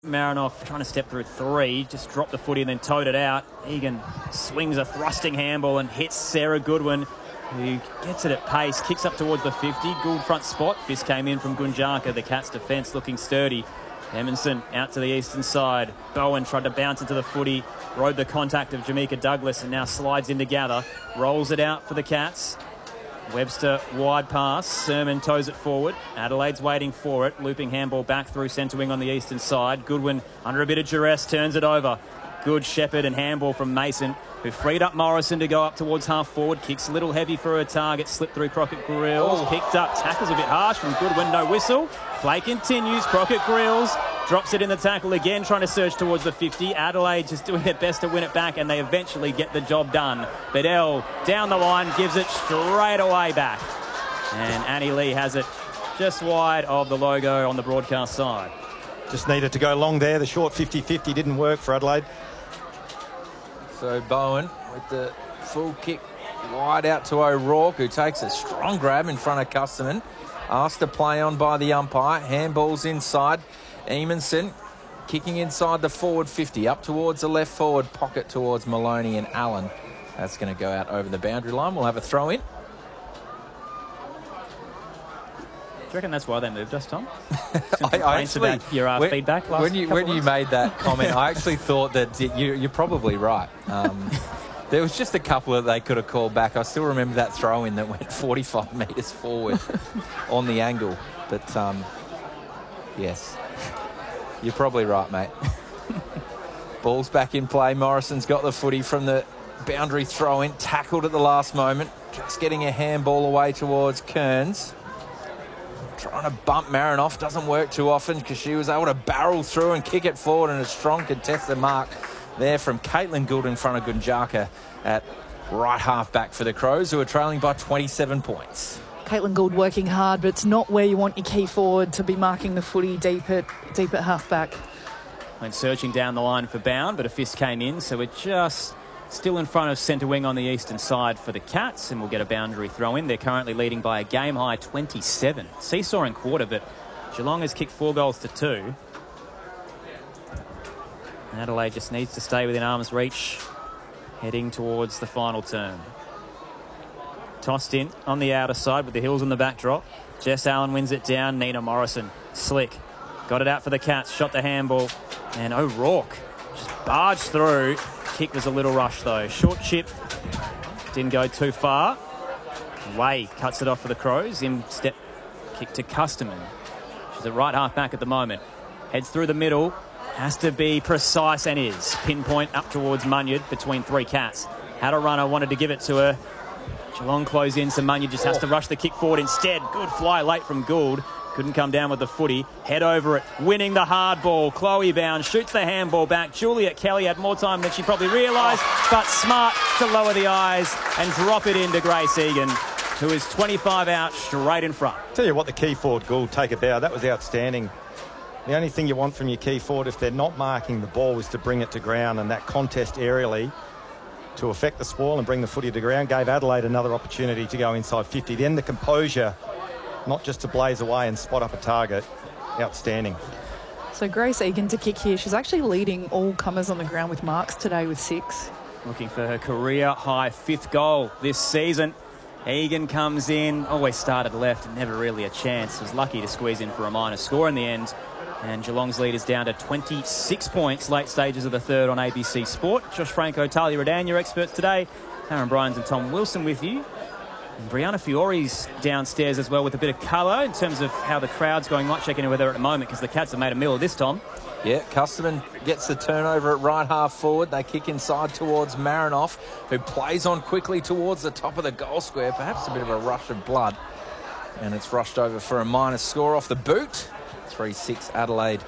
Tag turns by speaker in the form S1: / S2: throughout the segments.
S1: Marinoff trying to step through three, just dropped the footy and then towed it out. Egan swings a thrusting handball and hits Sarah Goodwin, who gets it at pace, kicks up towards the 50. Gould front spot. Fist came in from Gunjaka. The Cats' defence looking sturdy. Emerson out to the eastern side. Bowen tried to bounce into the footy, rode the contact of Jamaica Douglas and now slides in to gather. Rolls it out for the Cats. Webster wide pass. Sermon toes it forward. Adelaide's waiting for it. Looping handball back through centre wing on the eastern side. Goodwin under a bit of duress turns it over. Good Shepherd and handball from Mason, who freed up Morrison to go up towards half forward. Kicks a little heavy for her target. Slipped through Crockett Grills. Picked up. Tackles a bit harsh from Goodwin. No whistle. Play continues. Crockett Grills drops it in the tackle again, trying to surge towards the 50. Adelaide just doing their best to win it back, and they eventually get the job done. Bedell down the line, gives it straight away back. And Annie Lee has it just wide of the logo on the broadcast side.
S2: Just needed to go long there. The short 50-50 didn't work for Adelaide.
S3: So Bowen with the full kick wide out to O'Rourke, who takes a strong grab in front of Custerman. Asked to play on by the umpire. Handballs inside. Eamonson kicking inside the forward 50, up towards the left forward pocket towards Maloney and Allen. That's going to go out over the boundary line. We'll have a throw in.
S1: Do you reckon that's why they moved us, Tom?
S3: I actually,
S1: about your feedback last
S3: when you made that comment, I actually thought that you're probably right. There was just a couple that they could have called back. I still remember that throw in that went 45 metres forward on the angle. But yes, you're probably right, mate. Ball's back in play. Morrison's got the footy from the boundary throw in, tackled at the last moment, just getting a handball away towards Kearns. Trying to bump Marinoff, doesn't work too often because she was able to barrel through and kick it forward, and a strong contested mark there from Caitlin Gould in front of Gunjaka at right half back for the Crows, who are trailing by 27 points.
S4: Caitlin Gould working hard, but it's not where you want your key forward to be marking the footy deep at half back.
S1: Went searching down the line for Bound, but a fist came in, so we're just still in front of centre wing on the eastern side for the Cats, and we'll get a boundary throw in. They're currently leading by a game high 27. Seesawing quarter, but Geelong has kicked 4 goals to 2. Adelaide just needs to stay within arm's reach, heading towards the final turn. Tossed in on the outer side with the Hills on the backdrop. Jess Allen wins it down. Nina Morrison, slick, got it out for the Cats, shot the handball, and O'Rourke just barged through. Kick was a little rush though. Short chip, didn't go too far. Way cuts it off for the Crows. In step kick to Custerman. She's at right half back at the moment. Heads through the middle. Has to be precise and is. Pinpoint up towards Munyard between 3 Cats. Had a runner, wanted to give it to her. Geelong close in, so Munyard just has to rush the kick forward instead. Good fly late from Gould. Couldn't come down with the footy. Head over it, winning the hard ball. Chloe Bound shoots the handball back. Juliet Kelly had more time than she probably realised, but smart to lower the eyes and drop it into Grace Egan, who is 25 out straight in front.
S2: Tell you what, the key forward, Gould, take a bow. That was outstanding. The only thing you want from your key forward, if they're not marking the ball, is to bring it to ground, and that contest aerially to affect the spoil and bring the footy to ground gave Adelaide another opportunity to go inside 50. Then the composure, not just to blaze away and spot up a target. Outstanding.
S4: So Grace Egan to kick here. She's actually leading all comers on the ground with marks today with 6.
S1: Looking for her career-high 5th goal this season. Egan comes in, always started left and never really a chance. Was lucky to squeeze in for a minor score in the end. And Geelong's lead is down to 26 points, late stages of the third on ABC Sport. Josh Franco, Talia Redan, your experts today. Aaron Bryans and Tom Wilson with you. And Brianna Fiore's downstairs as well with a bit of colour in terms of how the crowd's going. Might check in with her at the moment because the Cats have made a meal of this, Tom.
S3: Yeah, Custerman gets the turnover at right half forward. They kick inside towards Marinoff, who plays on quickly towards the top of the goal square. Perhaps a bit of a rush of blood. And it's rushed over for a minor score off the boot. 3-6 Adelaide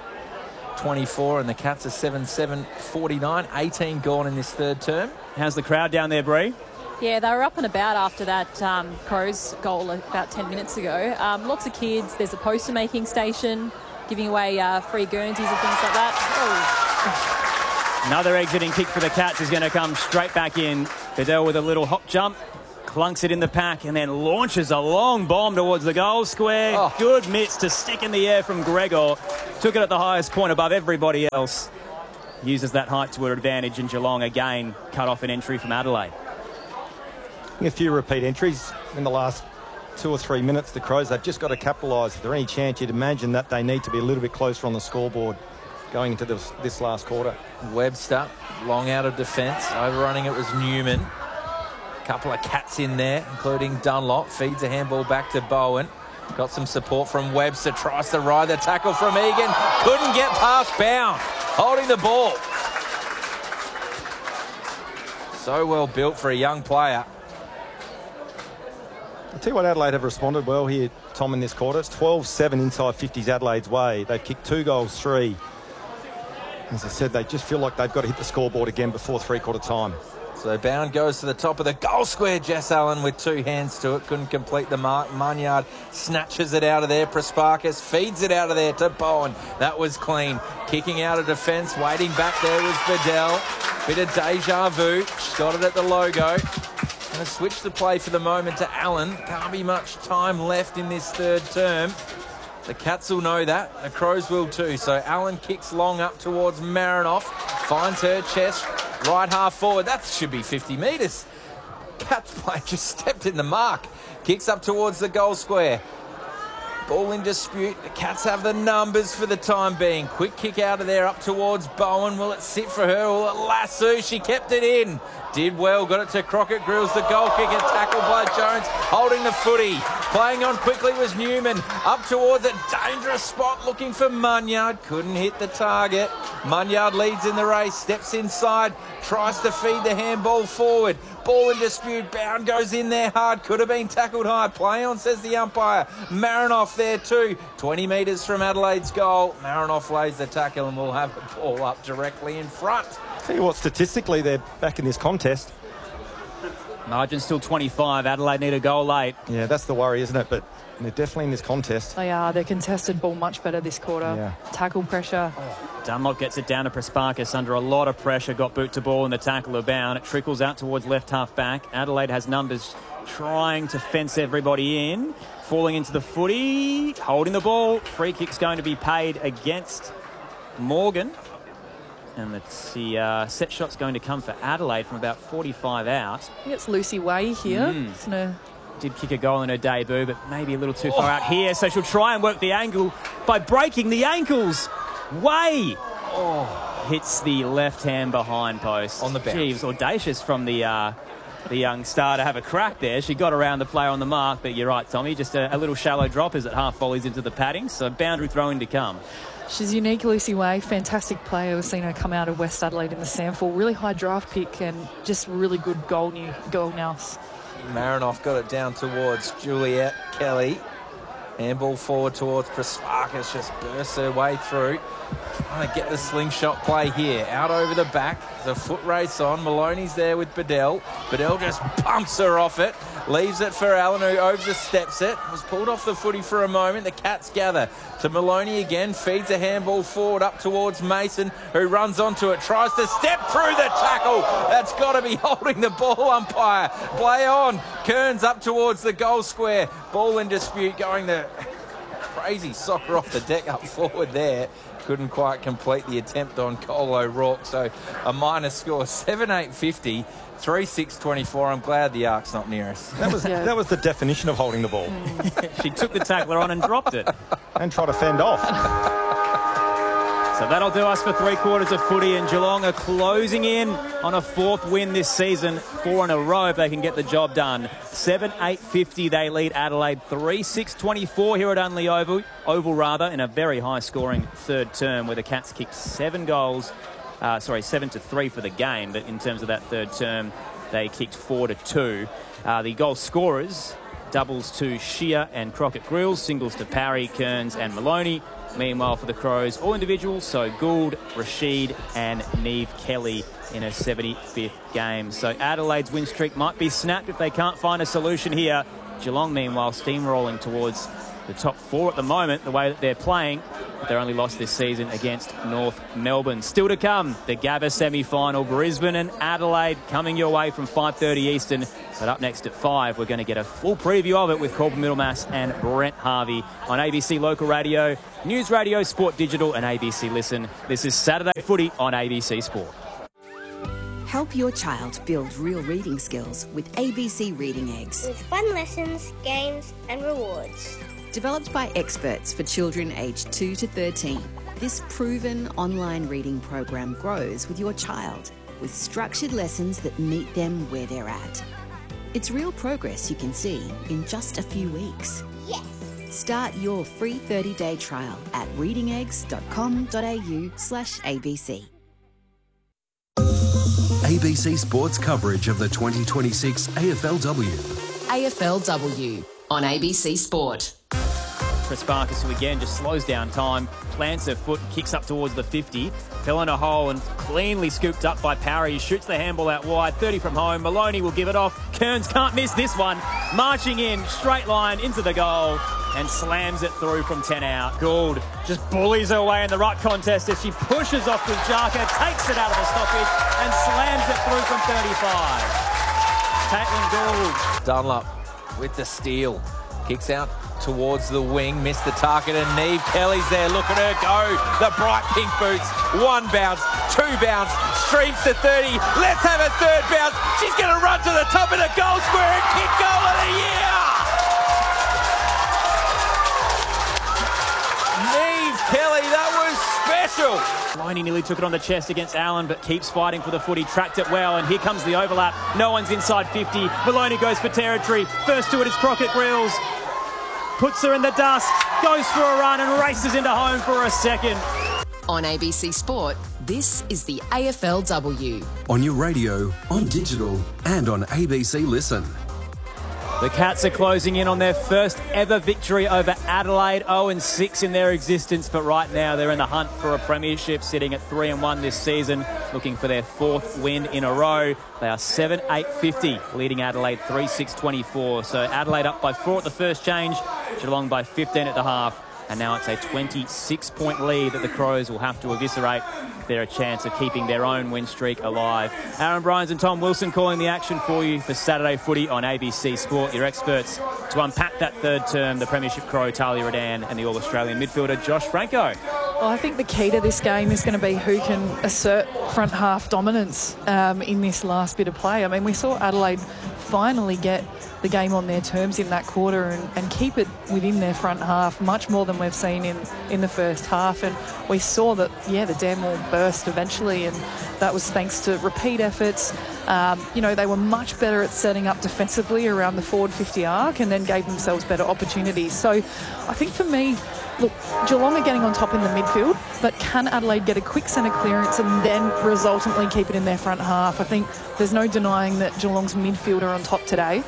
S3: 24, and the Cats are 7-7 49. 18 gone in this third term.
S1: How's the crowd down there, Bree?
S5: Yeah, they were up and about after that Crows goal about 10 minutes ago. Lots of kids. There's a poster-making station giving away free Guernseys and things like that.
S1: Another exiting kick for the Cats is going to come straight back in. Bedell with a little hop jump. clunks it in the pack and then launches a long bomb towards the goal square.
S3: Oh.
S1: Good mitts to stick in the air from Gregor. Took it at the highest point above everybody else. Uses that height to her advantage, and Geelong again cut off an entry from Adelaide.
S2: A few repeat entries in the last 2 or 3 minutes. The Crows, they've just got to capitalise. If there's any chance, you'd imagine that they need to be a little bit closer on the scoreboard going into this last quarter.
S3: Webster, long out of defence. Overrunning it was Newman. A couple of cats in there, including Dunlop. Feeds a handball back to Bowen. Got some support from Webster. Tries to ride the tackle from Egan. Couldn't get past Bound. Holding the ball. So well built for a young player.
S2: I'll tell you what, Adelaide have responded well here, Tom, in this quarter. It's 12-7 inside 50s Adelaide's way. They've kicked 2 goals, 3. As I said, they just feel like they've got to hit the scoreboard again before three-quarter time.
S3: So Bound goes to the top of the goal square. Jess Allen with 2 hands to it. Couldn't complete the mark. Munyard snatches it out of there. Prasparkas feeds it out of there to Bowen. That was clean. Kicking out of defence. Waiting back there was Bedell. Bit of deja vu. She's got it at the logo. Going to switch the play for the moment to Allen. Can't be much time left in this third term. The Cats will know that. The Crows will too. So Allen kicks long up towards Marinoff. Finds her chest. Right half forward. That should be 50 metres. Cats play just stepped in the mark. Kicks up towards the goal square. Ball in dispute. The Cats have the numbers for the time being. Quick kick out of there up towards Bowen. Will it sit for her? Will it lasso? She kept it in. Did well. Got it to Crockett Grills. The goal kicker tackled by Jones. Holding the footy. Playing on quickly was Newman. Up towards a dangerous spot looking for Munyard. Couldn't hit the target. Munyard leads in the race. Steps inside. Tries to feed the handball forward. Ball in dispute. Bound goes in there hard. Could have been tackled high. Play on, says the umpire. Marinoff there too. 20 metres from Adelaide's goal. Marinoff lays the tackle and will have the ball up directly in front.
S2: Tell you what, statistically, they're back in this contest.
S1: Margin still 25. Adelaide need a goal late.
S2: Yeah, that's the worry, isn't it? But they're definitely in this contest.
S4: They are. They're contested ball much better this quarter.
S2: Yeah.
S4: Tackle pressure.
S1: Dunlop gets it down to Prasparkas under a lot of pressure. Got boot to ball in the tackle of Bound. It trickles out towards left half back. Adelaide has numbers trying to fence everybody in. Falling into the footy. Holding the ball. Free kick's going to be paid against Morgan. And let's see, set shot's going to come for Adelaide from about 45 out.
S4: I think it's Lucy Way here. It's gonna...
S1: Did kick a goal in her debut, but maybe a little too far out here. So she'll try and work the angle by breaking the ankles. Way hits the left hand behind post.
S3: On the bounce.
S1: Gee, it was audacious from the young star to have a crack there. She got around the player on the mark, but you're right, Tommy. Just a little shallow drop as it half volleys into the padding. So boundary throwing to come.
S4: She's unique, Lucy Way. Fantastic player. We've seen her come out of West Adelaide in the SANFL. Really high draft pick and just really good goal nous.
S3: Marinoff got it down towards Juliet Kelly. Handball forward towards Prasparkas. Just bursts her way through. Trying to get the slingshot play here. Out over the back. There's a foot race on. Maloney's there with Bedell. Bedell just bumps her off it. Leaves it for Allen, who oversteps it. Was pulled off the footy for a moment. The Cats gather to Maloney again. Feeds a handball forward up towards Mason, who runs onto it. Tries to step through the tackle. That's got to be holding the ball, umpire. Play on. Kearns up towards the goal square. Ball in dispute, going the crazy soccer off the deck up forward there. Couldn't quite complete the attempt on Cole O'Rourke. So a minus score, 7-8-50. 3-6-24. I'm glad the arc's not near us.
S2: That was the definition of holding the ball.
S1: She took the tackler on and dropped it.
S2: And tried to fend off.
S1: So that'll do us for 3 quarters of footy, and Geelong are closing in on a 4th win this season, 4 in a row if they can get the job done. 7-8-50 they lead Adelaide. 3-6-24 here at Unley Oval in a very high-scoring third term where the Cats kicked 7 goals. 7-3 for the game, but in terms of that third term, they kicked 4-2. The goal scorers, doubles to Shea and Crockett Grills, singles to Parry, Kearns and Maloney. Meanwhile, for the Crows, all individuals, so Gould, Rashid and Neve Kelly in a 75th game. So Adelaide's win streak might be snapped if they can't find a solution here. Geelong, meanwhile, steamrolling towards the top 4 at the moment, the way that they're playing. Their only loss this season against North Melbourne. Still to come, the Gabba semi-final, Brisbane and Adelaide coming your way from 5:30 Eastern. But up next at 5, we're going to get a full preview of it with Corbin Middlemass and Brent Harvey on ABC Local Radio, News Radio, Sport Digital and ABC Listen. This is Saturday Footy on ABC Sport.
S6: Help your child build real reading skills with ABC Reading Eggs.
S7: With fun lessons, games and rewards.
S6: Developed by experts for children aged 2 to 13, this proven online reading program grows with your child with structured lessons that meet them where they're at. It's real progress you can see in just a few weeks.
S7: Yes!
S6: Start your free 30-day trial at readingeggs.com.au/ABC.
S8: ABC Sports coverage of the 2026 AFLW.
S6: AFLW on ABC Sport.
S1: Prespakis, who again just slows down time, plants her foot and kicks up towards the 50. Fell in a hole and cleanly scooped up by Parry. Shoots the handball out wide, 30 from home. Maloney will give it off. Kearns can't miss this one. Marching in, straight line into the goal and slams it through from 10 out. Gould just bullies her way in the ruck contest as she pushes off with Jarka, takes it out of the stoppage and slams it through from 35. Caitlin Gould.
S3: Dunlop with the steal. Kicks out towards the wing, missed the target, and Neve Kelly's there. Look at her go. The bright pink boots. 1 bounce, 2 bounce, streams to 30. Let's have a 3rd bounce. She's going to run to the top of the goal square and kick goal of the year. Neve Kelly, that was special.
S1: Maloney nearly took it on the chest against Allen, but keeps fighting for the footy, tracked it well, and here comes the overlap. No one's inside 50. Maloney goes for territory. First to it is Crockett Grills. Puts her in the dust, goes for a run and races into home for a second.
S6: On ABC Sport, this is the AFLW.
S8: On your radio, on digital and on ABC Listen.
S1: The Cats are closing in on their first ever victory over Adelaide, 0-6 in their existence, but right now they're in the hunt for a premiership, sitting at 3-1 this season, looking for their 4th win in a row. They are 7-8-50, leading Adelaide 3-6-24. So Adelaide up by 4 at the first change, Geelong by 15 at the half, and now it's a 26-point lead that the Crows will have to eviscerate if they're a chance of keeping their own win streak alive. Aaron Bryans and Tom Wilson calling the action for you for Saturday Footy on ABC Sport. Your experts to unpack that third term, the Premiership Crow Talia Radan and the All-Australian midfielder Josh Franco.
S4: Well, I think the key to this game is going to be who can assert front half dominance in this last bit of play. I mean, we saw Adelaide finally get the game on their terms in that quarter and keep it within their front half much more than we've seen in the first half. And we saw that, the dam will burst eventually, and that was thanks to repeat efforts. They were much better at setting up defensively around the forward 50 arc and then gave themselves better opportunities. So I think for me, look, Geelong are getting on top in the midfield, but can Adelaide get a quick centre clearance and then resultantly keep it in their front half? I think there's no denying that Geelong's midfield are on top today.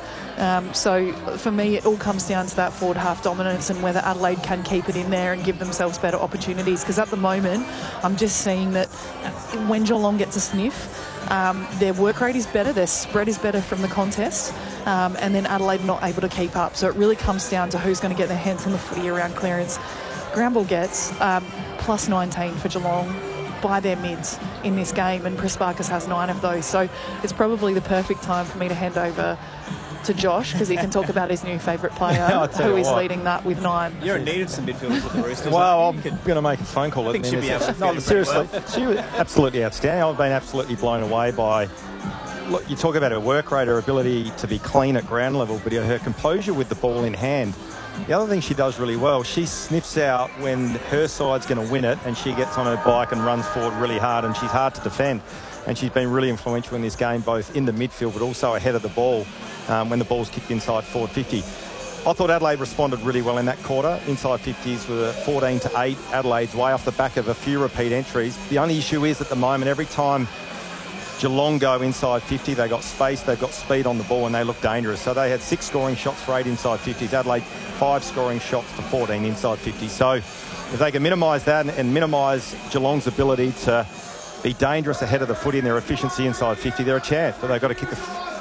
S4: So for me, it all comes down to that forward half dominance and whether Adelaide can keep it in there and give themselves better opportunities. Because at the moment, I'm just seeing that when Geelong gets a sniff, their work rate is better, their spread is better from the contest, and then Adelaide not able to keep up. So it really comes down to who's going to get their hands on the footy around clearance. Ground ball gets plus 19 for Geelong by their mids in this game, and Prespakis has 9 of those. So it's probably the perfect time for me to hand over to Josh, because he can talk about his new favourite player who is leading that with 9.
S1: You're in need of some midfielders with the Roosters.
S2: Well, I'm going to make a phone call.
S1: I think she'll be absolutely
S2: seriously, she was absolutely outstanding. I've been absolutely blown away by... Look, you talk about her work rate, her ability to be clean at ground level, but her composure with the ball in hand. The other thing she does really well, she sniffs out when her side's going to win it, and she gets on her bike and runs forward really hard, and she's hard to defend. And she's been really influential in this game, both in the midfield but also ahead of the ball when the ball's kicked inside forward 50. I thought Adelaide responded really well in that quarter. Inside 50s with a 14-8 Adelaide's way off the back of a few repeat entries. The only issue is at the moment, every time Geelong go inside 50, they got space, they've got speed on the ball, and they look dangerous. So they had 6 scoring shots for 8 inside 50s. Adelaide 5 scoring shots for 14 inside 50. So if they can minimise that and minimise Geelong's ability to be dangerous ahead of the footy and their efficiency inside 50, they're a chance. But they've got to kick the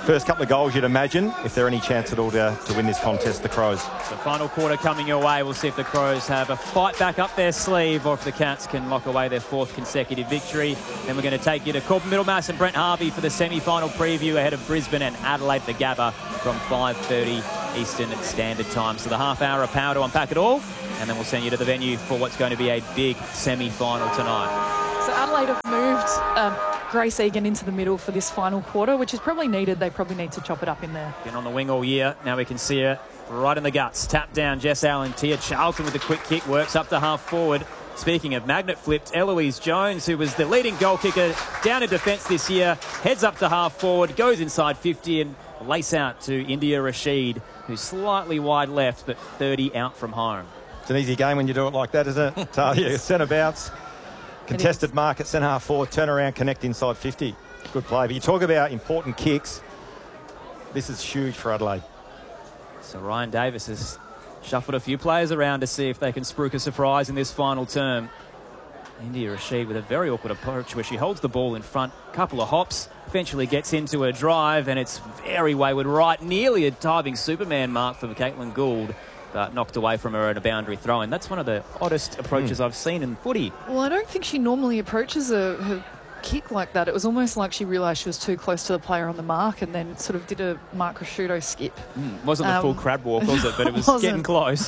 S2: first couple of goals, you'd imagine, if there are any chance at all to win this contest, the Crows.
S1: The final quarter coming your way. We'll see if the Crows have a fight back up their sleeve or if the Cats can lock away their 4th consecutive victory. Then we're going to take you to Corbin Middlemass and Brent Harvey for the semi-final preview ahead of Brisbane and Adelaide at the Gabba from 5:30 Eastern Standard Time. So the half hour of power to unpack it all, and then we'll send you to the venue for what's going to be a big semi-final tonight.
S4: So Adelaide have moved Grace Egan into the middle for this final quarter, which is probably needed. They probably need to chop it up in there.
S1: Been on the wing all year. Now we can see her right in the guts. Tap down, Jess Allen. Tia Charlton with a quick kick, works up to half forward. Speaking of magnet flipped, Eloise Jones, who was the leading goal kicker down in defence this year, heads up to half forward, goes inside 50 and lace out to India Rashid, who's slightly wide left, but 30 out from home.
S2: It's an easy game when you do it like that, isn't it? Talia, centre bounce. Contested mark at centre half forward, turn around, connect inside 50. Good play. But you talk about important kicks. This is huge for Adelaide.
S1: So Ryan Davis has shuffled a few players around to see if they can spruik a surprise in this final term. India Rashid with a very awkward approach where she holds the ball in front, couple of hops, eventually gets into a drive, and it's very wayward right, nearly a diving Superman mark for Caitlin Gould. But knocked away from her at a boundary throw-in. That's one of the oddest approaches I've seen in footy.
S4: Well, I don't think she normally approaches her kick like that. It was almost like she realised she was too close to the player on the mark and then sort of did a Mark Prosciutto skip.
S1: Wasn't the full crab walk, was it? But it was getting close.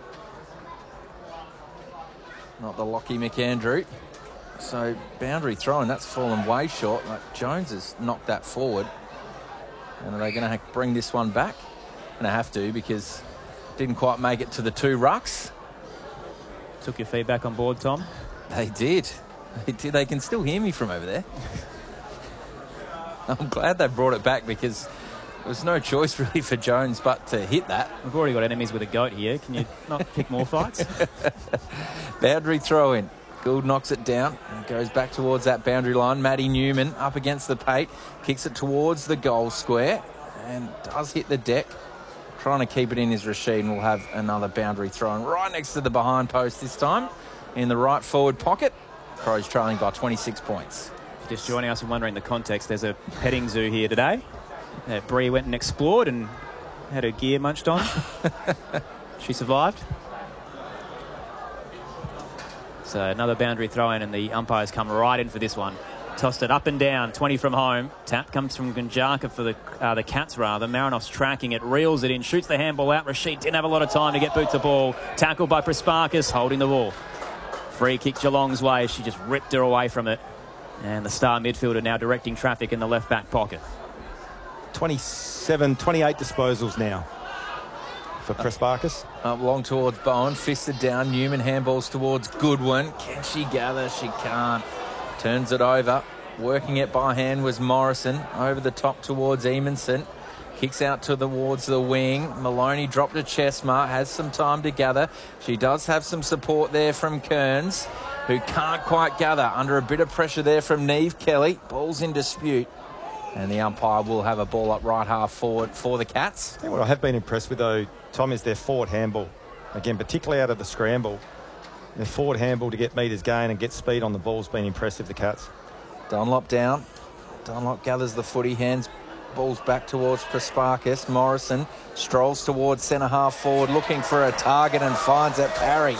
S3: Not the Lockie McAndrew. So boundary throw-in, that's fallen way short. Like Jones has knocked that forward. And are they going to bring this one back? Going to have to, because didn't quite make it to the 2 rucks.
S1: Took your feedback on board, Tom?
S3: They did. They can still hear me from over there. I'm glad they brought it back, because there was no choice really for Jones but to hit that.
S1: We've already got enemies with a goat here. Can you not pick more fights?
S3: Boundary throw-in. Gould knocks it down and goes back towards that boundary line. Maddie Newman up against the pate. Kicks it towards the goal square and does hit the deck. Trying to keep it in is Rashid, and we'll have another boundary throw-in right next to the behind post this time in the right forward pocket. Crows trailing by 26 points.
S1: Just joining us and wondering the context, there's a petting zoo here today. Bree went and explored and had her gear munched on. She survived. So another boundary throw-in, and the umpires come right in for this one. Tossed it up and down, 20 from home. Tap comes from Gunjaka for the Cats, rather. Marinoff's tracking it, reels it in, shoots the handball out. Rashid didn't have a lot of time to get boot to ball. Tackled by Prasparkas, holding the ball. Free kick Geelong's way. She just ripped her away from it. And the star midfielder now directing traffic in the left back pocket.
S2: 28 disposals now for Prasparkas.
S3: Up long towards Bowen, fisted down. Newman handballs towards Goodwin. Can she gather? She can't. Turns it over. Working it by hand was Morrison. Over the top towards Eamonson. Kicks out towards the wing. Maloney dropped a chest mark. Has some time to gather. She does have some support there from Kearns, who can't quite gather. Under a bit of pressure there from Neve Kelly. Ball's in dispute. And the umpire will have a ball up right half forward for the Cats.
S2: Yeah, what I have been impressed with, though, Tom, is their forward handball. Again, particularly out of the scramble. Their forward handball to get metres gain and get speed on the ball has been impressive, the Cats.
S3: Dunlop down. Dunlop gathers the footy, hands balls back towards Prasparkas. Morrison strolls towards centre half forward, looking for a target and finds it. Parry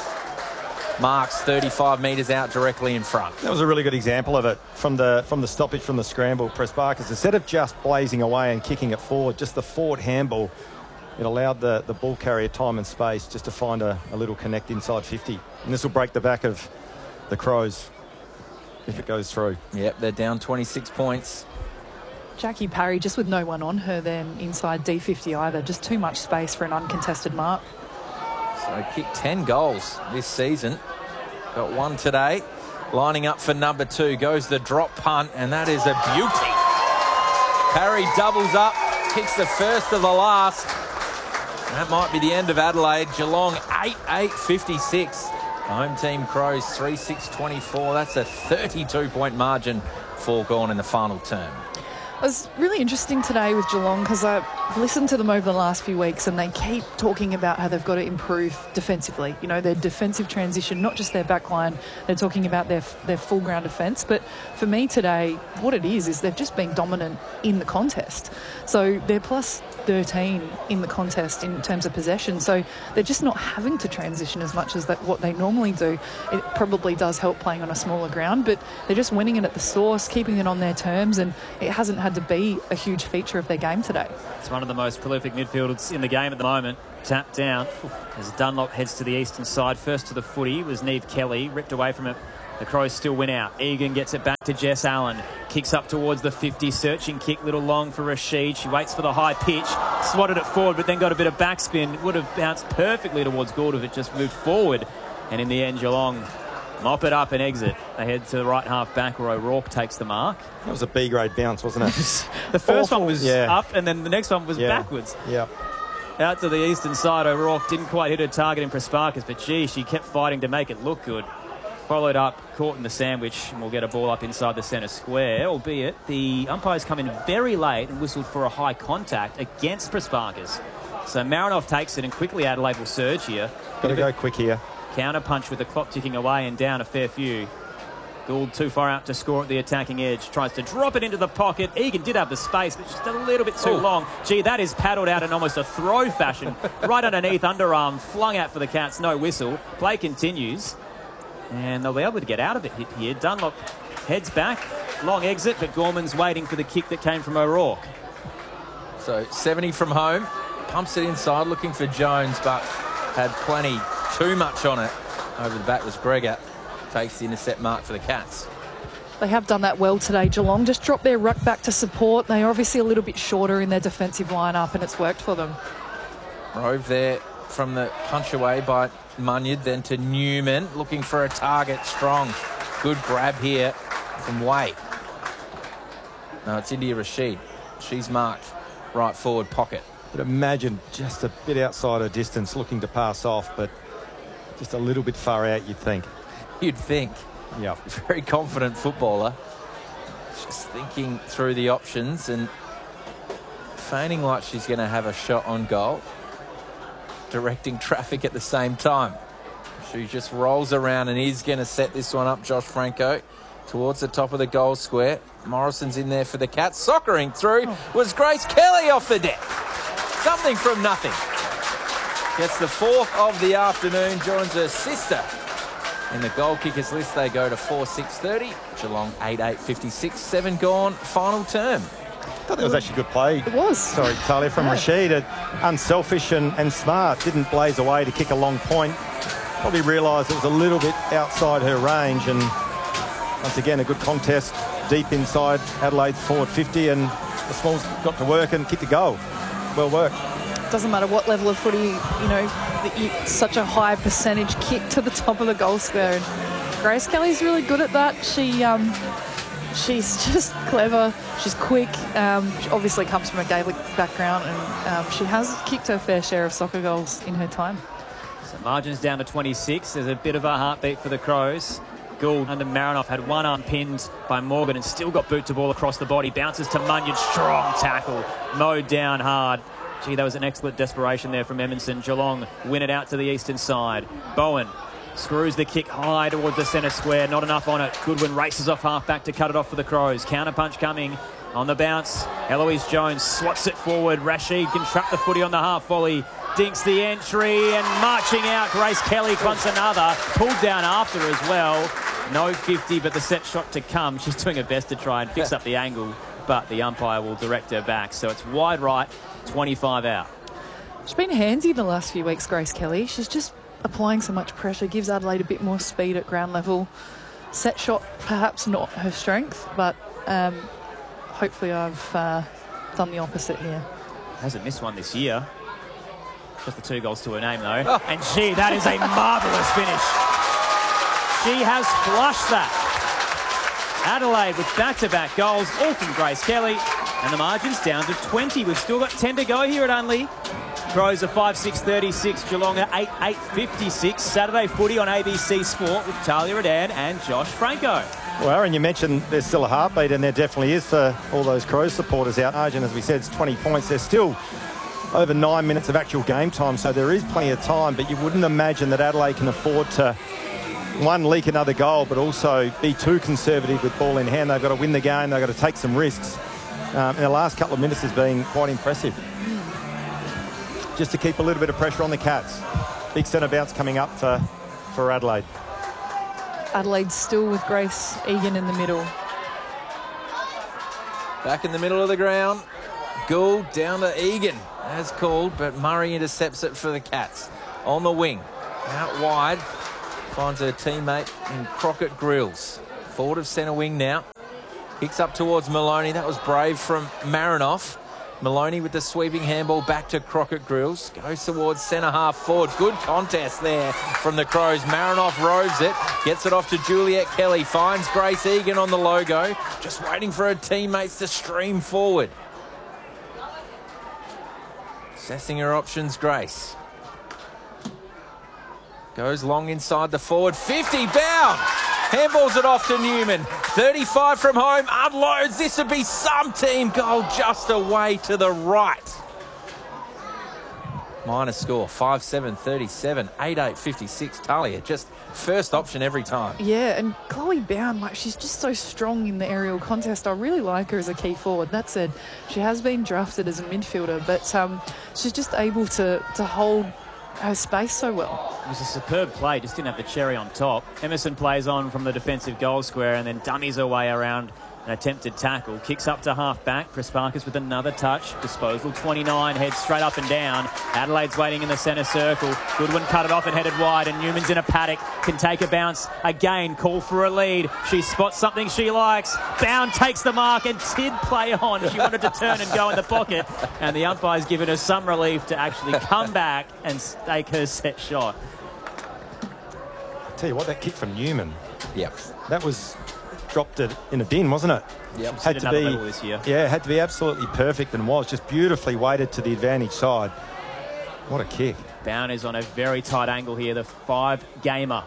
S3: marks 35 metres out directly in front.
S2: That was a really good example of it from the stoppage from the scramble. Prasparkas, instead of just blazing away and kicking it forward, just the forward handball, it allowed the ball carrier time and space just to find a little connect inside 50. And this will break the back of the Crows if it goes through.
S3: Yep, they're down 26 points.
S4: Jackie Parry just with no one on her then inside D50 either. Just too much space for an uncontested mark.
S3: So kicked 10 goals this season. Got one today. Lining up for number 2 goes the drop punt, and that is a beauty. Parry doubles up, kicks the first of the last. That might be the end of Adelaide. Geelong 8-8-56. Home team Crows 3-6-24. That's a 32-point margin foregone in the final term.
S4: It was really interesting today with Geelong because listened to them over the last few weeks, and they keep talking about how they've got to improve defensively. You know, their defensive transition, not just their back line. They're talking about their full ground defence. But for me today, what it is they've just been dominant in the contest. So they're plus 13 in the contest in terms of possession. So they're just not having to transition as much as what they normally do. It probably does help playing on a smaller ground, but they're just winning it at the source, keeping it on their terms, and it hasn't had to be a huge feature of their game today.
S1: It's one of the most prolific midfielders in the game at the moment. Tapped down as Dunlop heads to the eastern side. First to the footy was Neve Kelly, ripped away from it. The Crows still win out. Egan gets it back to Jess Allen. Kicks up towards the 50. Searching kick, little long for Rashid. She waits for the high pitch. Swatted it forward, but then got a bit of backspin. Would have bounced perfectly towards Gould if it just moved forward. And in the end, Geelong mop it up and exit. They head to the right half back where O'Rourke takes the mark.
S2: That was a B-grade bounce, wasn't it?
S1: The first one was up, and then the next one was backwards.
S2: Yeah.
S1: Out to the eastern side, O'Rourke didn't quite hit her target in Prasparkas, but gee, she kept fighting to make it look good. Followed up, caught in the sandwich, and we'll get a ball up inside the centre square, albeit the umpires come in very late and whistled for a high contact against Prasparkas. So Marinoff takes it, and quickly Adelaide will surge here.
S2: Got to go quick here.
S1: Counter punch with the clock ticking away and down a fair few. Gould too far out to score at the attacking edge. Tries to drop it into the pocket. Egan did have the space, but just a little bit too long. Gee, that is paddled out in almost a throw fashion. Right underneath, underarm, flung out for the Cats. No whistle. Play continues. And they'll be able to get out of it here. Dunlop heads back. Long exit, but Gorman's waiting for the kick that came from O'Rourke.
S3: So 70 from home. Pumps it inside, looking for Jones, but had plenty, too much on it. Over the back was Gregor. Takes the intercept mark for the Cats.
S4: They have done that well today. Geelong just dropped their ruck back to support. They're obviously a little bit shorter in their defensive lineup, and it's worked for them.
S3: Rove there from the punch away by Munyard, then to Newman, looking for a target. Strong. Good grab here from Way. No, it's India Rashid. She's marked right forward pocket.
S2: But imagine just a bit outside her distance, looking to pass off, but just a little bit far out, you'd think.
S3: You'd think.
S2: Yeah.
S3: Very confident footballer. Just thinking through the options and feigning like she's going to have a shot on goal. Directing traffic at the same time. She just rolls around and is going to set this one up, Josh Franco, towards the top of the goal square. Morrison's in there for the Cats. Soccering through was Grace Kelly off the deck. Something from nothing. Gets the fourth of the afternoon, joins her sister. In the goal kickers list, they go to 4-6-30. Geelong 8-8-56. 7 gone, final term.
S2: I thought that was actually good play.
S4: It was.
S2: Sorry, Talia, from Rashid. Unselfish and smart. Didn't blaze away to kick a long point. Probably realised it was a little bit outside her range. And once again, a good contest deep inside Adelaide's forward 50. And the Smalls got to work and kicked a goal. Well worked.
S4: Doesn't matter what level of footy, you know, such a high percentage kick to the top of the goal square. And Grace Kelly's really good at that. She's just clever. She's quick. She obviously comes from a Gaelic background, and she has kicked her fair share of soccer goals in her time.
S1: So margins down to 26. There's a bit of a heartbeat for the Crows. Gould under Marinoff had one arm pinned by Morgan and still got boot to ball across the body. Bounces to Munyard. Strong tackle. Mowed down hard. Gee, that was an excellent desperation there from Emerson. Geelong win it out to the eastern side. Bowen screws the kick high towards the centre square. Not enough on it. Goodwin races off half-back to cut it off for the Crows. Counter punch coming on the bounce. Eloise Jones swats it forward. Rashid can trap the footy on the half volley. Dinks the entry and marching out. Grace Kelly wants another. Pulled down after as well. No 50, but the set shot to come. She's doing her best to try and fix up the angle, but the umpire will direct her back. So it's wide right, 25 out.
S4: She's been handsy the last few weeks, Grace Kelly. She's just applying so much pressure, gives Adelaide a bit more speed at ground level. Set shot, perhaps not her strength, but hopefully I've done the opposite here.
S1: Hasn't missed one this year. Just the 2 goals to her name, though. Oh. And gee, that is a marvellous finish. She has flushed that. Adelaide with back-to-back goals, all from Grace Kelly, and the margin's down to 20. We've still got 10 to go here at Unley. Crows are 5-6-36, Geelong are 8-8-56. Saturday footy on ABC Sport with Talia Redan and Josh Franco.
S2: Well, Aaron, you mentioned there's still a heartbeat, and there definitely is for all those Crows supporters out. Margin, as we said, is 20 points. There's still over 9 minutes of actual game time, so there is plenty of time, but you wouldn't imagine that Adelaide can afford to, one, leak another goal, but also be too conservative with ball in hand. They've got to win the game. They've got to take some risks. And the last couple of minutes has been quite impressive. Just to keep a little bit of pressure on the Cats. Big centre bounce coming up for Adelaide.
S4: Adelaide's still with Grace Egan in the middle.
S3: Back in the middle of the ground. Gould down to Egan, as called, but Murray intercepts it for the Cats. On the wing, out wide, finds her teammate in Crockett Grills. Forward of centre wing now. Kicks up towards Maloney. That was brave from Marinoff. Maloney with the sweeping handball back to Crockett Grills. Goes towards centre half forward. Good contest there from the Crows. Marinoff roves it. Gets it off to Juliet Kelly. Finds Grace Egan on the logo. Just waiting for her teammates to stream forward. Assessing her options, Grace. Goes long inside the forward. 50 bound. Handballs it off to Newman. 35 from home. Unloads. This would be some team goal just away to the right. Minor score. 5-7-37. 8-8-56. Talia just first option every time.
S4: Yeah, and Chloe Bound, like, she's just so strong in the aerial contest. I really like her as a key forward. That said, she has been drafted as a midfielder, but she's just able to hold her space so well.
S1: It was a superb play, just didn't have the cherry on top. Emerson plays on from the defensive goal square and then dummies her way around an attempted tackle. Kicks up to half-back. Prasparkas with another touch. Disposal 29, heads straight up and down. Adelaide's waiting in the centre circle. Goodwin cut it off and headed wide, and Newman's in a paddock. Can take a bounce. Again, call for a lead. She spots something she likes. Bound takes the mark and did play on. She wanted to turn and go in the pocket, and the umpire's given her some relief to actually come back and stake her set shot.
S2: Tell you what, that kick from Newman.
S3: Yep.
S2: That was dropped it in a bin, wasn't it?
S3: Yep.
S2: Had to be this year. Yeah, had to be absolutely perfect, and was just beautifully weighted to the advantage side. What a kick.
S1: Bound is on a very tight angle here, the 5-gamer.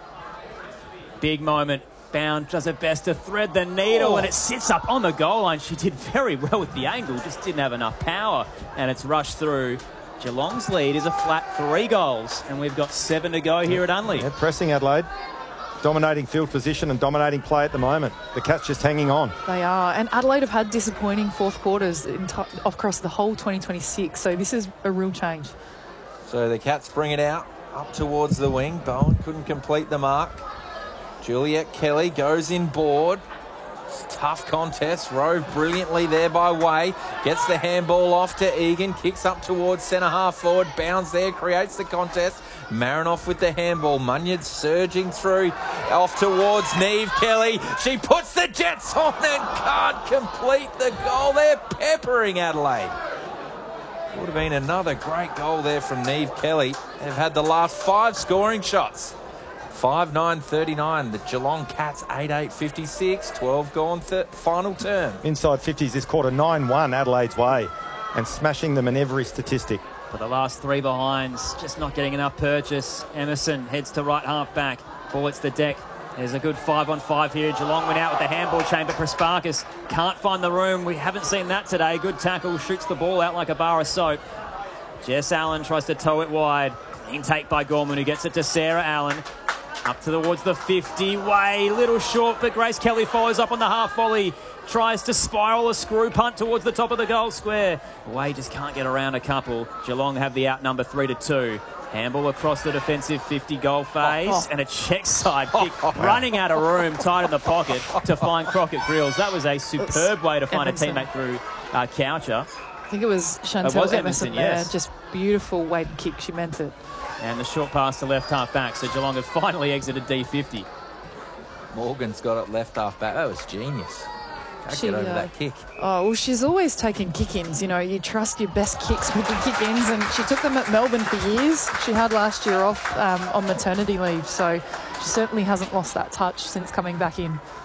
S1: Big moment. Bound does her best to thread the needle, and it sits up on the goal line. She did very well with the angle, just didn't have enough power, and it's rushed through. Geelong's lead is a flat 3 goals, and we've got 7 to go here at Unley.
S2: Yeah, pressing Adelaide. Dominating field position and dominating play at the moment. The Cats just hanging on.
S4: They are. And Adelaide have had disappointing fourth quarters across the whole 2026. So this is a real change.
S3: So the Cats bring it out up towards the wing. Bowen couldn't complete the mark. Juliet Kelly goes in board. Tough contest. Rove brilliantly there by Way. Gets the handball off to Egan. Kicks up towards centre half forward. Bounds there. Creates the contest. Marinoff with the handball. Munyard surging through. Off towards Neve Kelly. She puts the Jets on and can't complete the goal. They're peppering Adelaide. Would have been another great goal there from Neve Kelly. They've had the last 5 scoring shots. 5-9-39. The Geelong Cats 8-8-56. 12 gone final term.
S2: Inside 50s this quarter, 9-1 Adelaide's way, and smashing them in every statistic.
S1: For the last 3 behinds, just not getting enough purchase. Emerson heads to right half back. Ball hits the deck. There's a good 5-on-5 here. Geelong went out with the handball chain, but Prasparkas can't find the room. We haven't seen that today. Good tackle, shoots the ball out like a bar of soap. Jess Allen tries to tow it wide. Clean take by Gorman, who gets it to Sarah Allen. Up towards the 50. Way, little short, but Grace Kelly follows up on the half volley. Tries to spiral a screw punt towards the top of the goal square. Way just can't get around a couple. Geelong have the outnumber 3-2. Handball across the defensive 50 goal phase, and a check side kick running out of room, tight in the pocket to find Crockett Grills. That was a superb way to find Emerson. A teammate through Coucher.
S4: I think it was Chantel Emerson there. Yes. Just beautiful weighted kick. She meant it.
S1: And the short pass to left half back. So Geelong have finally exited D50.
S3: Morgan's got it left half back. That was genius. Can't get over that kick.
S4: Oh, well, she's always taking kick-ins. You know, you trust your best kicks with your kick-ins, and she took them at Melbourne for years. She had last year off on maternity leave, so she certainly hasn't lost that touch since coming back in.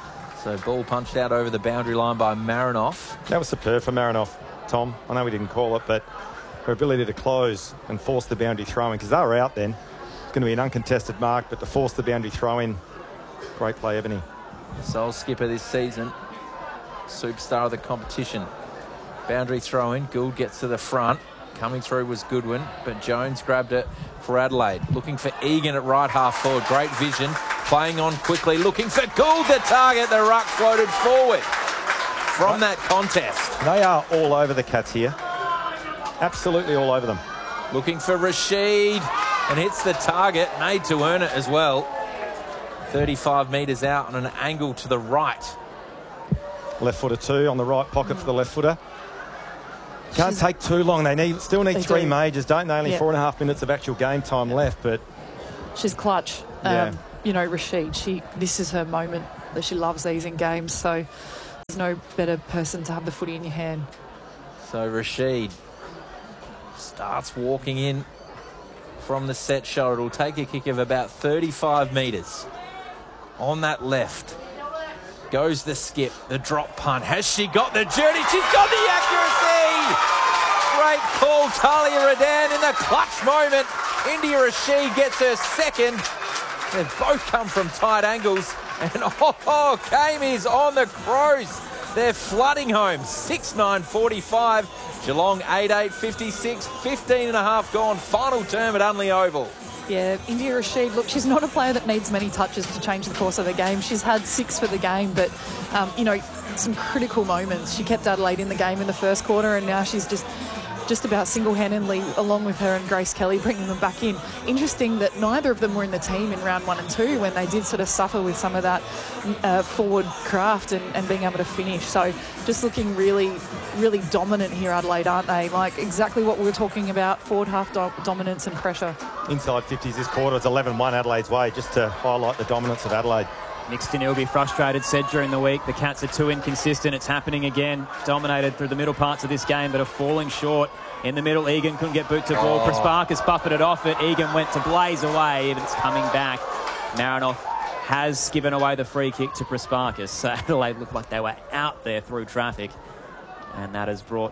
S3: So ball punched out over the boundary line by Marinoff.
S2: That was superb for Marinoff, Tom. I know we didn't call it, but her ability to close and force the boundary throw in, because they were out then. It's going to be an uncontested mark, but to force the boundary throw in, great play, Ebony.
S3: Sole skipper this season, superstar of the competition. Boundary throw in, Gould gets to the front. Coming through was Goodwin, but Jones grabbed it for Adelaide. Looking for Egan at right half forward. Great vision. Playing on quickly. Looking for Gould to target. The ruck floated forward from that contest.
S2: They are all over the Cats here. Absolutely all over them.
S3: Looking for Rashid and hits the target. Made to earn it as well. 35 metres out on an angle to the right.
S2: Left footer too on the right pocket for the left footer. Can't take too long. They still need three majors, don't they? Only 4.5 minutes of actual game time left, but
S4: she's clutch.
S2: Yeah.
S4: You know, Rashid, this is her moment that she loves these in games, so there's no better person to have the footy in your hand.
S3: So Rashid starts walking in from the set shot. It'll take a kick of about 35 metres. On that left goes the skip, the drop punt. Has she got the journey? She's got the accuracy! Great call, Talia Radan in the clutch moment. India Rashid gets her second. They've both come from tight angles. And Kame is on the Crows. They're flooding home. 6-9-45. Geelong 8-8-56. 15 and a half gone. Final term at Unley Oval.
S4: Yeah, India Rashid, look, she's not a player that needs many touches to change the course of the game. She's had 6 for the game, but, you know, some critical moments. She kept Adelaide in the game in the first quarter, and now she's just about single-handedly, along with her and Grace Kelly, bringing them back in. Interesting that neither of them were in the team in round 1 and 2 when they did sort of suffer with some of that forward craft and being able to finish. So just looking really, really dominant here, Adelaide, aren't they? Like exactly what we were talking about, forward half dominance and pressure.
S2: Inside 50s this quarter is 11-1 Adelaide's way, just to highlight the dominance of Adelaide.
S1: Nick Stinnell will be frustrated, said during the week. The Cats are too inconsistent. It's happening again. Dominated through the middle parts of this game, but are falling short. In the middle, Egan couldn't get boot to ball. Prasparkas buffeted off it. Egan went to blaze away, but it's coming back. Marinoff has given away the free kick to Prasparkas. So Adelaide looked like they were out there through traffic. And that has brought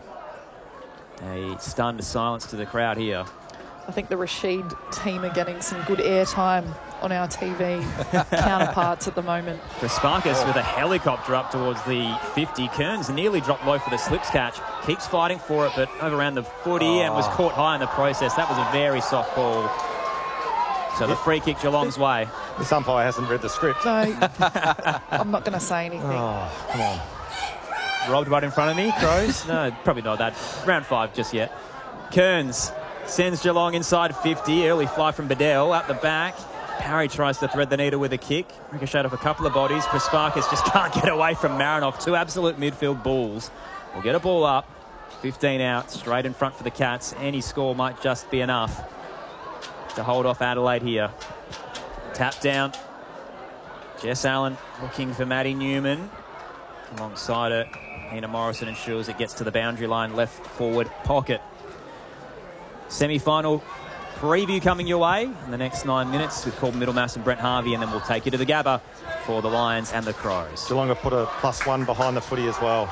S1: a stunned silence to the crowd here.
S4: I think the Rashid team are getting some good airtime on our TV counterparts at the moment.
S1: Prasparkas with a helicopter up towards the 50. Kearns nearly dropped low for the slips catch. Keeps fighting for it, but overran the footy and was caught high in the process. That was a very soft call. So the free kick Geelong's way.
S2: This umpire hasn't read the script.
S4: No, I'm not going to say anything.
S2: Oh, come on.
S1: Robbed right in front of me, Crows? No, probably not that. Round 5 just yet. Kearns sends Geelong inside 50. Early fly from Bedell out the back. Parry tries to thread the needle with a kick. Ricocheted off a couple of bodies. Prasparkas just can't get away from Marinoff. 2 absolute midfield bulls. We'll get a ball up. 15 out, straight in front for the Cats. Any score might just be enough to hold off Adelaide here. Tap down. Jess Allen looking for Maddie Newman. Alongside her, Hina Morrison ensures it gets to the boundary line, left forward pocket. Semi-final preview coming your way in the next 9 minutes with Corbin Middlemass and Brent Harvey, and then we'll take you to the Gabba for the Lions and the Crows.
S2: Geelong have put a +1 behind the footy as well.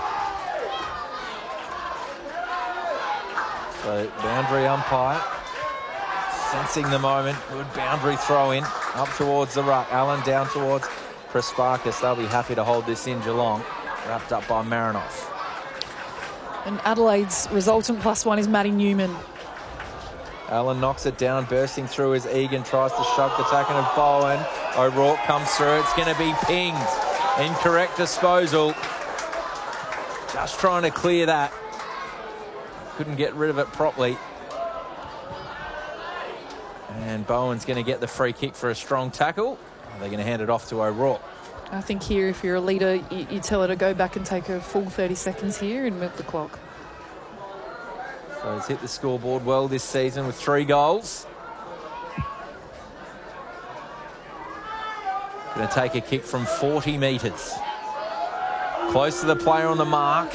S3: So boundary umpire sensing the moment. Good boundary throw in up towards the ruck. Allen down towards Prasparkas. They'll be happy to hold this in. Geelong wrapped up by Marinoff.
S4: And Adelaide's resultant +1 is Maddie Newman.
S3: Allen knocks it down, bursting through as Egan tries to shove the tackle of Bowen. O'Rourke comes through. It's going to be pinged. Incorrect disposal. Just trying to clear that. Couldn't get rid of it properly. And Bowen's going to get the free kick for a strong tackle. They're going to hand it off to O'Rourke.
S4: I think here, if you're a leader, you tell her to go back and take a full 30 seconds here and milk the clock.
S3: So he's hit the scoreboard well this season with 3 goals. Going to take a kick from 40 metres. Close to the player on the mark.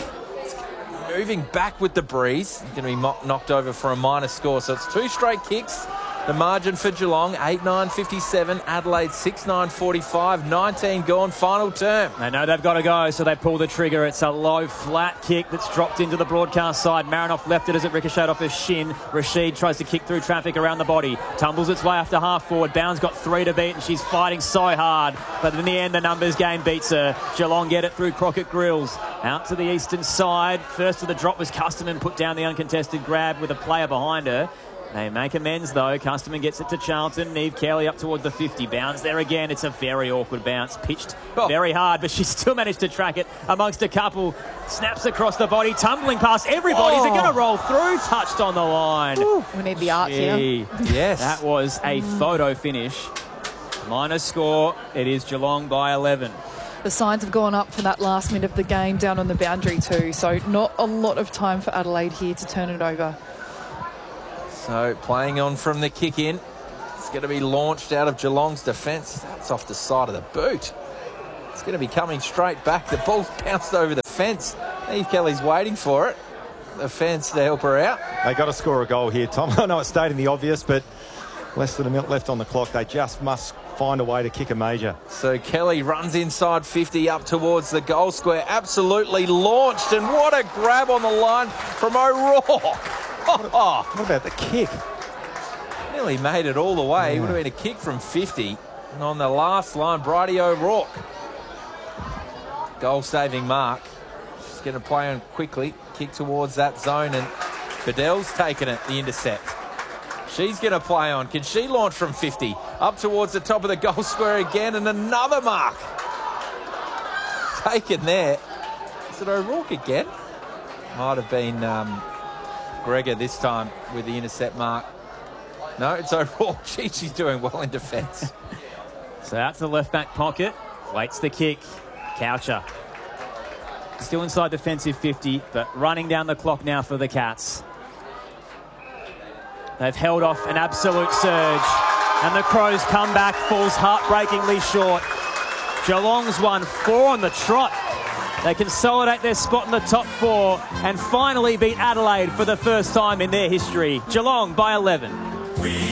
S3: Moving back with the breeze. Going to be knocked over for a minor score. So it's 2 straight kicks The margin for Geelong, 8-9-57. Adelaide, 6-9-45. 19 gone, final term.
S1: They know they've got to go, so they pull the trigger. It's a low, flat kick that's dropped into the broadcast side. Marinoff left it as it ricocheted off his shin. Rashid tries to kick through traffic around the body. Tumbles its way after half forward. Bound's got 3 to beat, and she's fighting so hard. But in the end, the numbers game beats her. Geelong get it through Crockett Grills. Out to the eastern side. First of the drop was Custerman, put down the uncontested grab with a player behind her. They make amends, though. Custerman gets it to Charlton. Neve Kelly up towards the 50. Bounce there again. It's a very awkward bounce. Pitched very hard, but she still managed to track it amongst a couple. Snaps across the body, tumbling past everybody. Is it going to roll through? Touched on the line.
S4: Ooh, we need the art here.
S3: Yes.
S1: That was a photo finish. Minor score. It is Geelong by 11.
S4: The signs have gone up for that last minute of the game down on the boundary too, so not a lot of time for Adelaide here to turn it over.
S3: So playing on from the kick in. It's going to be launched out of Geelong's defence. That's off the side of the boot. It's going to be coming straight back. The ball's bounced over the fence. Neve Kelly's waiting for it. The fence to help her out.
S2: They got to score a goal here, Tom. I know it's stating the obvious, but less than a minute left on the clock. They just must find a way to kick a major.
S3: So Kelly runs inside 50 up towards the goal square. Absolutely launched, and what a grab on the line from O'Rourke.
S2: What about the kick?
S3: Nearly made it all the way. It would have been a kick from 50. And on the last line, Bridie O'Rourke. Goal-saving mark. She's going to play on quickly. Kick towards that zone, and Bedell's taken it, the intercept. She's going to play on. Can she launch from 50? Up towards the top of the goal square again, and another mark. Taken there. Is it O'Rourke again? Might have been Gregor this time with the intercept mark. No, it's O'Rourke. She's doing well in defence.
S1: So out to the left back pocket. Waits the kick. Coucher. Still inside defensive 50, but running down the clock now for the Cats. They've held off an absolute surge, and the Crows come back, falls heartbreakingly short. Geelong's won 4 on the trot. They consolidate their spot in the top 4 and finally beat Adelaide for the first time in their history. Geelong by 11.